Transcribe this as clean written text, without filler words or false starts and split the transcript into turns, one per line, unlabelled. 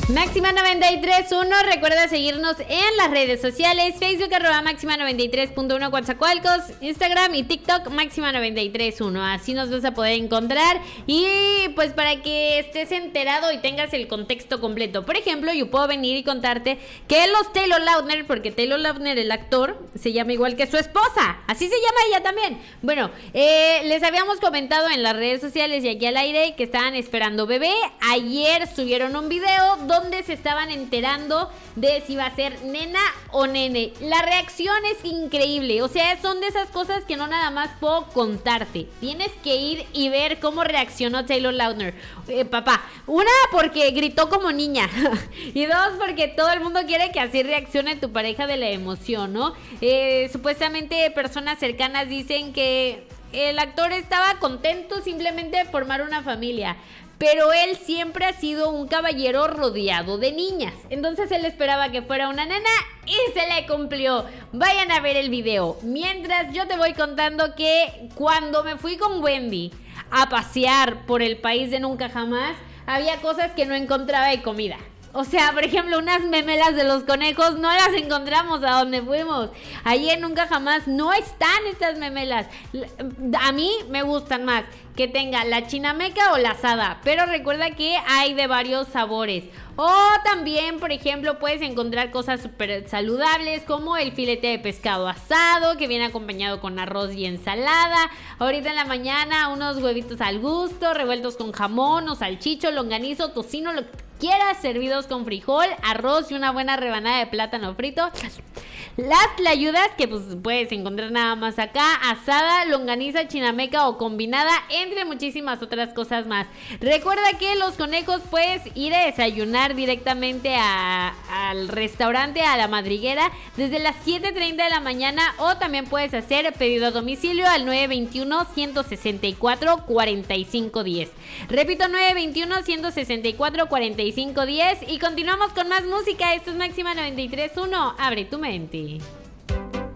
Máxima 93.1, recuerda seguirnos en las redes sociales, Facebook Máxima 93.1 Coatzacoalcos, Instagram y TikTok Máxima 93.1, así nos vas a poder encontrar y pues para que estés enterado y tengas el contexto completo. Por ejemplo, yo puedo venir y contarte que los Taylor Lautner, porque Taylor Lautner, el actor, se llama igual que su esposa, así se llama ella también. Bueno, les habíamos comentado en las redes sociales y aquí al aire que estaban esperando bebé. Ayer subieron un video donde se estaban enterando de si va a ser nena o nene. La reacción es increíble, o sea, son de esas cosas que no nada más puedo contarte. Tienes que ir y ver cómo reaccionó Taylor Lautner. Papá, una porque gritó como niña y dos porque todo el mundo quiere que así reaccione tu pareja de la emoción, ¿no? Supuestamente personas cercanas dicen que el actor estaba contento simplemente de formar una familia, pero él siempre ha sido un caballero rodeado de niñas. Entonces él esperaba que fuera una nena y se le cumplió. Vayan a ver el video. Mientras yo te voy contando que cuando me fui con Wendy a pasear por el país de nunca jamás, había cosas que no encontraba de comida. O sea, por ejemplo, unas memelas de los conejos no las encontramos a donde fuimos. Ahí en Nunca Jamás no están estas memelas. A mí me gustan más que tenga la chinameca o la asada, pero recuerda que hay de varios sabores. O también, por ejemplo, puedes encontrar cosas súper saludables como el filete de pescado asado que viene acompañado con arroz y ensalada. Ahorita en la mañana unos huevitos al gusto, revueltos con jamón o salchicho, longanizo, tocino, lo que quieras, servidos con frijol, arroz y una buena rebanada de plátano frito. Las tlayudas que pues puedes encontrar nada más acá, asada, longaniza, chinameca o combinada, entre muchísimas otras cosas más. Recuerda que los conejos puedes ir a desayunar directamente al restaurante, a la madriguera, desde las 7:30 de la mañana, o también puedes hacer pedido a domicilio al 921-164-4510. Repito, 921-164-4510 y continuamos con más música. Esto es Máxima 93.1, abre tu mente.